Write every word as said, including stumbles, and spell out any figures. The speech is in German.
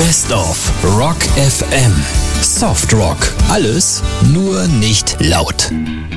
Best of Rock F M. Soft Rock. Alles, nur nicht laut.